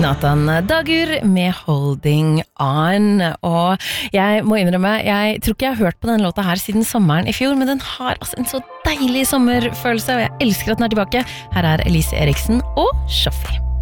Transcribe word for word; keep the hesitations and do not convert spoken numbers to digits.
Nathan Dagur med Holding On. Og jeg må innrømme, jeg tror ikke jeg har hørt på denne låta her siden sommeren i fjor, men den har altså en så deilig sommerfølelse, og jeg elsker at den er tilbake. Her er Elise Eriksen og Shoffi.